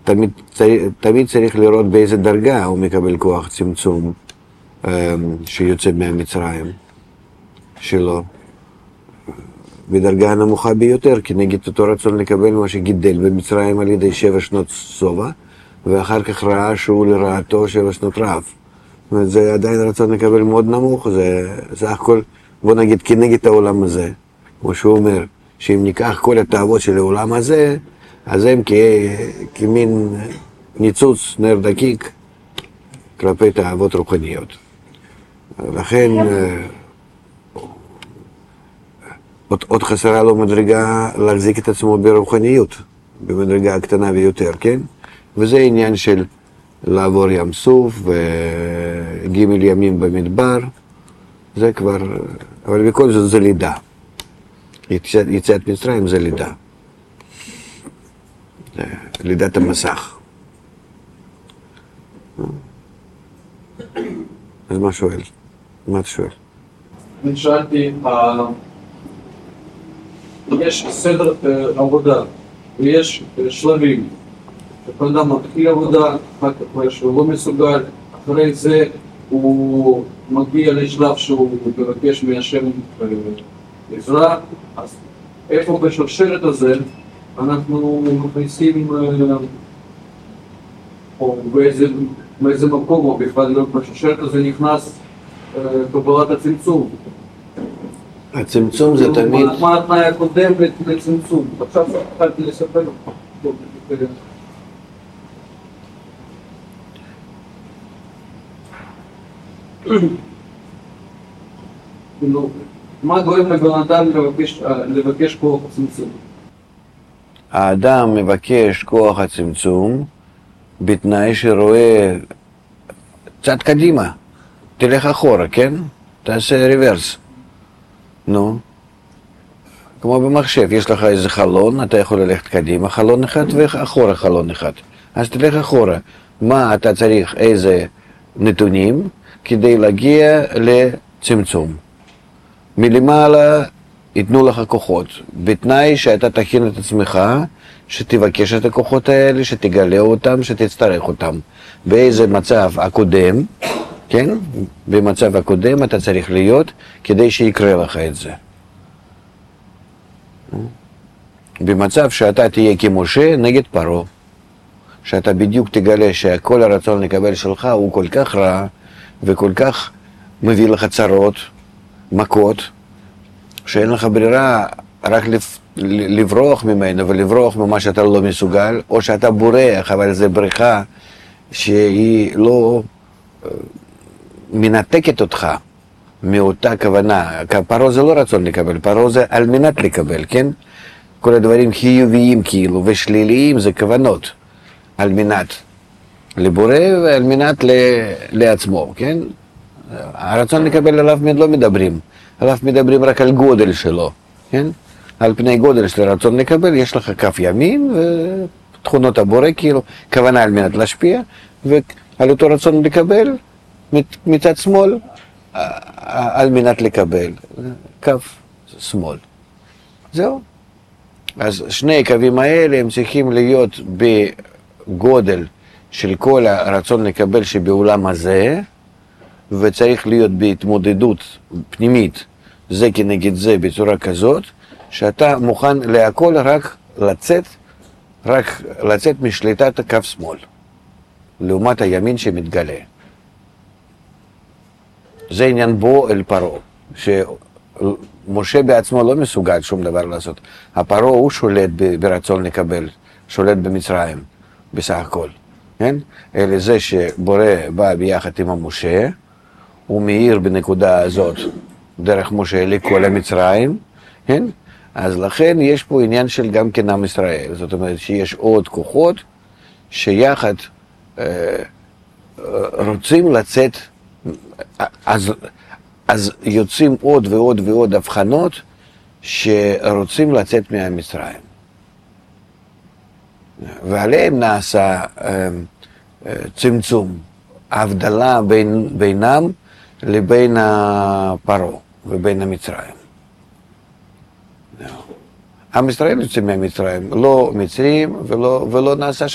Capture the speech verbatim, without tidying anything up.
תמיד, תמיד צריך לראות באיזה דרגה הוא מקבל כוח צמצום שיוצא מהמצרים שלו. בדרגה הנמוכה ביותר, כנגד אותו רצון לקבל מה שגידל במצרים על ידי שבע שנות סובה, ואחר כך ראה שהוא לרעתו שבע שנות רעב. זאת אומרת, זה עדיין רצון לקבל מאוד נמוך, זה סך הכל, בוא נגיד, כנגד העולם הזה, כמו שהוא אומר, שאם ניקח כל התאוות של העולם הזה, אז הם כ... כמין ניצוץ נר דקיק כלפי תאוות רוחניות. לכן, עוד, עוד חסרה לו מדרגה להחזיק את עצמו ברוחניות, במדרגה הקטנה ביותר, כן? וזה עניין של לעבור ים סוף וגימל ימים במדבר, זה כבר, אבל בכל זאת זה לידה. יציאת, יציאת מצרים זה לידה. זה לידת המסך. אז מה שואל? מה אתה שואל? אני שאלתי, יש סדר עבודה ויש שלבים. כשבן אדם מתחיל עבודה, אחר כך שהוא לא מסוגל, אחרי זה הוא מגיע לשלב שהוא מבקש מהשם עזרה, אז איפה בשרשרת הזה אנחנו מכניסים, או באיזה, באיזה מקום, או בכלל בשרשרת הזה נכנס קבלת הצמצום. הצמצום זה תמיד... מה התנאי הקודם לצמצום? עכשיו התחלתי לספר. מה גורם לבן אדם לבקש כוח הצמצום? האדם מבקש כוח הצמצום בתנאי שרואה צד קדימה. תלך אחורה, כן? תעשה ריברס. נו. כמו במחשב, יש לך איזה חלון, אתה יכול ללכת קדימה חלון אחד ואחורה חלון אחד. אז תלך אחורה. מה אתה צריך, איזה נתונים, כדי להגיע לצמצום. מלמעלה ייתנו לך כוחות, בתנאי שאתה תכין את עצמך, שתבקש את הכוחות האלה, שתגלה אותם, שתצטרך אותם. באיזה מצב הקודם, כן? במצב הקודם אתה צריך להיות, כדי שיקרה לך את זה. במצב שאתה תהיה כמשה נגד פרעה, שאתה בדיוק תגלה שכל הרצון לקבל שלך הוא כל כך רע, וכל כך מביא לך צרות, מכות, שאין לך ברירה רק לברוח ממנו ולברוח ממה שאתה לא מסוגל, או שאתה בורח, אבל זה בריחה שהיא לא מנתקת אותך מאותה כוונה. פרעה זה לא רצון לקבל, פרעה זה על מנת לקבל, כן? כל הדברים חיוביים כאילו ושליליים זה כוונות, על מנת לבורא ועל מנת לעצמו, כן? הרצון לקבל עליו לא מדברים, עליו מדברים רק על גודל שלו, כן? על פני גודל של הרצון לקבל, יש לך כף ימין ותכונות הבורא, כאילו, כוונה על מנת להשפיע, ועל אותו רצון לקבל, מצד שמאל, על מנת לקבל, כף שמאל. זהו. אז שני הקווים האלה הם צריכים להיות בגודל של כל הרצון לקבל שבעולם הזה, וצריך להיות בהתמודדות פנימית, זה כנגד זה בצורה כזאת, שאתה מוכן להכל רק לצאת, רק לצאת משליטת הקו שמאל, לעומת הימין שמתגלה. זה עניין בו אל פרעה, שמשה בעצמו לא מסוגל שום דבר לעשות. הפרעה הוא שולט ברצון לקבל, שולט במצרים, בסך הכל. כן? אלא זה שבורא בא ביחד עם המשה, הוא מאיר בנקודה הזאת, דרך משה לכל המצרים, כן? אז לכן יש פה עניין של גם כן עם ישראל, זאת אומרת שיש עוד כוחות שיחד אה, רוצים לצאת, אז, אז יוצאים עוד ועוד ועוד הבחנות שרוצים לצאת מהמצרים. ועליהם נעשה אה, אה, צמצום, ההבדלה בין, בינם לבין הפרעה ובין המצרים. עם ישראל יוצא מהמצרים, לא מצרים ולא, ולא נעשה